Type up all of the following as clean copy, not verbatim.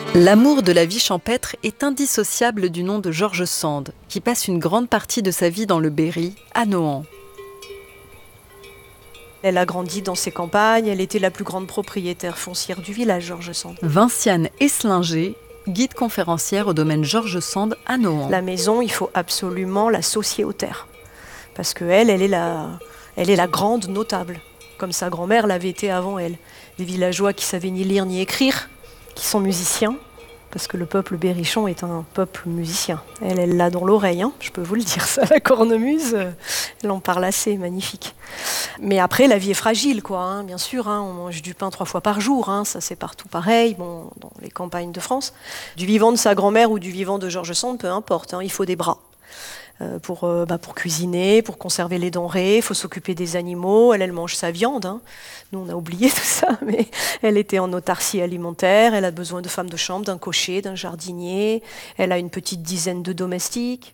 L'amour de la vie champêtre est indissociable du nom de George Sand, qui passe une grande partie de sa vie dans le Berry, à Nohant. Elle a grandi dans ses campagnes, elle était la plus grande propriétaire foncière du village, George Sand. Vinciane Eslinger, guide conférencière au domaine George Sand à Nohant. La maison, il faut absolument l'associer aux terres. Parce qu'elle, elle est la grande notable, comme sa grand-mère l'avait été avant elle. Des villageois qui savaient ni lire ni écrire, qui sont musiciens, parce que le peuple berrichon est un peuple musicien. Elle l'a dans l'oreille, hein, je peux vous le dire, ça, la cornemuse, elle en parle assez, magnifique. Mais après, la vie est fragile, quoi, hein, bien sûr, hein, on mange du pain 3 fois par jour, hein, ça c'est partout pareil, bon, dans les campagnes de France. Du vivant de sa grand-mère ou du vivant de George Sand, peu importe, hein, il faut des bras. Pour cuisiner, pour conserver les denrées, il faut s'occuper des animaux, elle mange sa viande. Hein. Nous, on a oublié tout ça, mais elle était en autarcie alimentaire, elle a besoin de femmes de chambre, d'un cocher, d'un jardinier, elle a une petite dizaine de domestiques.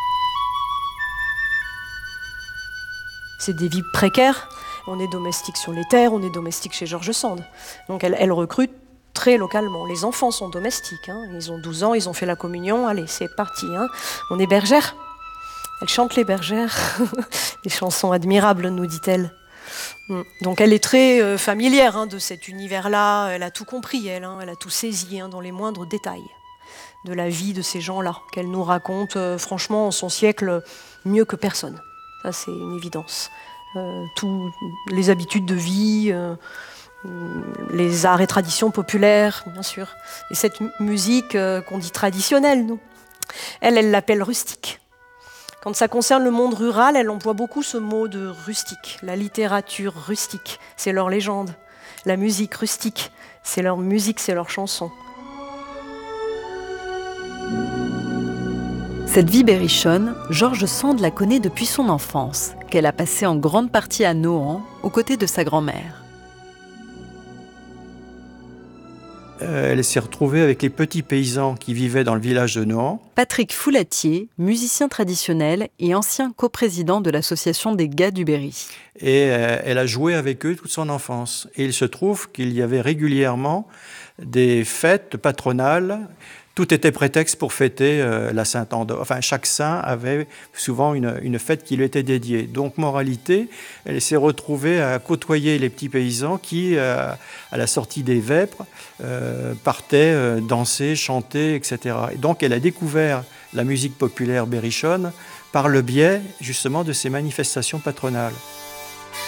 C'est des vies précaires, on est domestique sur les terres, on est domestique chez George Sand. Donc elle recrute très localement. Les enfants sont domestiques, hein. Ils ont 12 ans, ils ont fait la communion, allez, c'est parti. Hein. On est bergères. Elle chante les bergères, des chansons admirables, nous dit-elle. Donc elle est très familière hein, de cet univers-là, elle a tout compris, elle a tout saisi hein, dans les moindres détails de la vie de ces gens-là, qu'elle nous raconte franchement en son siècle mieux que personne. Ça c'est une évidence. Tous les habitudes de vie, les arts et traditions populaires, bien sûr. Et cette musique qu'on dit traditionnelle, nous. Elle l'appelle rustique. Quand ça concerne le monde rural, elle emploie beaucoup ce mot de rustique. La littérature rustique, c'est leur légende. La musique rustique, c'est leur musique, c'est leur chanson. Cette vie berrichonne, George Sand la connaît depuis son enfance, qu'elle a passée en grande partie à Nohant, aux côtés de sa grand-mère. Elle s'est retrouvée avec les petits paysans qui vivaient dans le village de Nohant. Patrick Foulatier, musicien traditionnel et ancien coprésident de l'association des Gars du Berry. Et elle a joué avec eux toute son enfance. Et il se trouve qu'il y avait régulièrement des fêtes patronales. Tout était prétexte pour fêter la Sainte-Andorre. Enfin, chaque saint avait souvent une fête qui lui était dédiée. Donc, moralité, elle s'est retrouvée à côtoyer les petits paysans qui, à la sortie des vêpres, partaient danser, chanter, etc. Et donc, elle a découvert la musique populaire berrichonne par le biais, justement, de ces manifestations patronales.